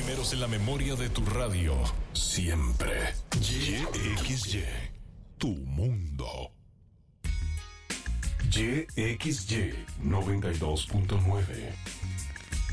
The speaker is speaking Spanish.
primeros en la memoria de tu radio. Siempre. YXY. Tu mundo. YXY 92.9.